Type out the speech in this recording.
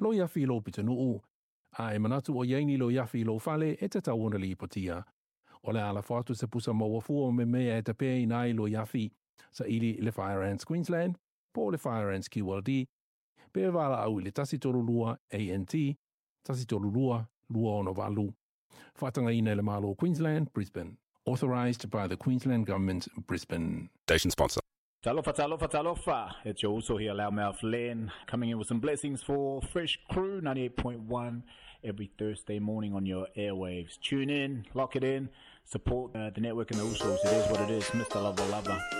lo yafi lo pitanuu. A manatu o yaini lo yafi lo fale e te tawana li potia. O le ala fatu se pusa mawafua me mea e tape nai lo yafi sa ili le Fire Ants Queensland, po le Fire Ants QLD, pe wala au le tasitolulua ANT, tasitolulua lua ono valu. Whatanga ina le malo Queensland, Brisbane. Authorised by the Queensland Government, Brisbane. Station sponsor. Talofa, talofa, talofa. It's your also here, Loudmouth Len, coming in with some blessings for Fresh Crew 98.1 every Thursday morning on your airwaves. Tune in, lock it in, support the network and the Usos. It is what it is, Mr. Lover Lover.